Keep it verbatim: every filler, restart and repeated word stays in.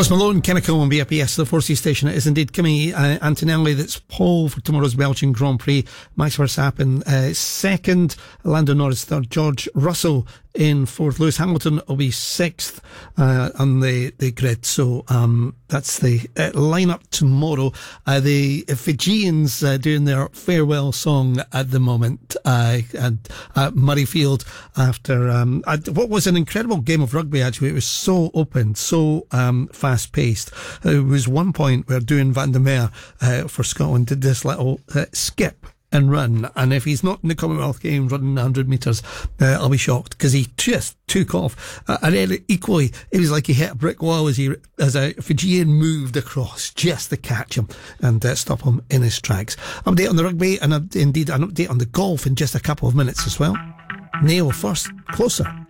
Post Malone, Chemical on B R P S, the four C station. It is indeed Kimi uh, Antonelli that's pole for tomorrow's Belgian Grand Prix. Max Verstappen uh, second, Lando Norris third, George Russell in fourth, Lewis Hamilton will be sixth uh, on the, the grid. So um, that's the uh, lineup tomorrow. Uh, the Fijians uh, doing their farewell song at the moment uh, at, at Murrayfield after um, uh, what was an incredible game of rugby. Actually, it was so open, so um, fast paced. Uh, there was one point where Duane van der Merwe uh, for Scotland did this little uh, skip and run, and if he's not in the Commonwealth Games running one hundred metres, uh, I'll be shocked, because he just took off. Uh, and then equally, it was like he hit a brick wall as he as a Fijian moved across just to catch him and uh, stop him in his tracks. Update on the rugby, and uh, indeed an update on the golf in just a couple of minutes as well. Neil first, Closer.